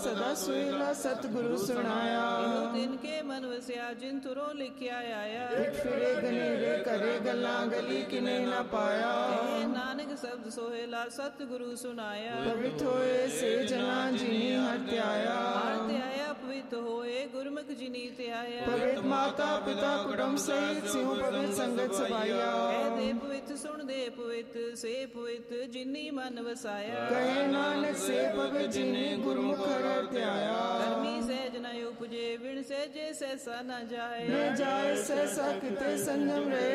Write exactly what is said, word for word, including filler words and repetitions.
ਸਦਾ ਸੁਹੇਲਾ ਸਤਿਗੁਰੂ ਸੁਣਾਇਆ। ਇਹੋ ਤਿਨ ਕੇ ਮਨ ਵਸਿਆ ਜਿਨ ਤੁਰੋਂ ਲਿਖਿਆ ਆਇਆ। ਇੱਕ ਫਿਰੇ ਗਨੇਰੇ ਕਰੇ ਗੱਲਾਂ ਗਲੀ ਕਿਨੇ ਨਾ ਪਾਇਆ। ਇਹ ਨਾਨਕ ਸ਼ਬਦ ਸੋਹੇਲਾ ਸਤਿਗੁਰੂ ਸੁਣਾਇਆ। ਪਵਿੱਤ ਹੋਏ ਸੇ ਜਨਾ ਜਿਨੀ ਹਰ ਧਿਆਇਆ। ਹਰ ਧਿਆਇਆ ਪਵਿੱਤ ਹੋਏ ਗੁਰਮੁਖ ਜਿਨੀ ਧਿਆਇਆ। ਪਵਿੱਤ ਮਾਤਾ ਪਿਤਾ ਕੁਟੁੰਬ ਸਹਿਤ ਸਿਉ ਪਵਿੱਤ ਸੰਗਤ ਸਭਾਇਆ। ਕਹਿ ਦੇ ਪਵਿੱਤ ਸੁਣ ਦੇ ਪਵਿੱਤ ਸੇ ਪਵਿੱਤ ਜਿਨੀ ਮਨ ਵਸਾਇਆ। ਕਹੇ ਨਾਨਕ ਸੇ ਪਵਿੱਤ ਜਿਨੀ ਗੁਰਮੁਖ ਹਰ ਧਿਆਇਆ। ਧਰਮੀ ਸਹਿਜ ਨ ਉਪਜੇ ਵਿਣ ਸਹਿਜੇ ਸਹਿਸਾ ਨ ਜਾਏ। ਨ ਜਾਏ ਸਹਿਸਾ ਕਿਤੇ ਸੰਜਮ ਰਹੇ